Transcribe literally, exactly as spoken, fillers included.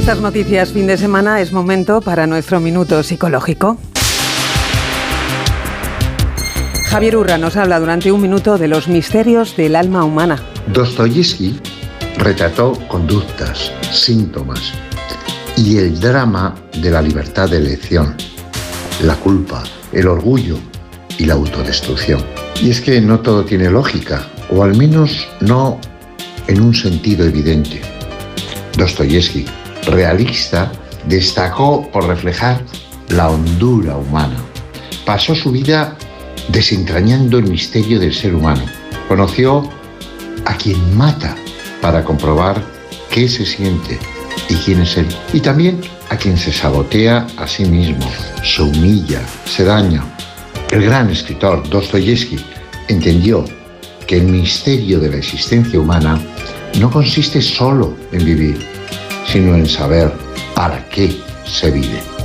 estas noticias fin de semana es momento para nuestro minuto psicológico. Javier Urra nos habla durante un minuto de los misterios del alma humana. Dostoyevski retrató conductas, síntomas y el drama de la libertad de elección, la culpa, el orgullo y la autodestrucción. Y es que no todo tiene lógica, o al menos no en un sentido evidente. Dostoyevski, realista, destacó por reflejar la hondura humana. Pasó su vida desentrañando el misterio del ser humano. Conoció a quien mata para comprobar qué se siente y quién es él. Y también a quien se sabotea a sí mismo, se humilla, se daña. El gran escritor Dostoyevski entendió que el misterio de la existencia humana no consiste solo en vivir, sino en saber para qué se vive.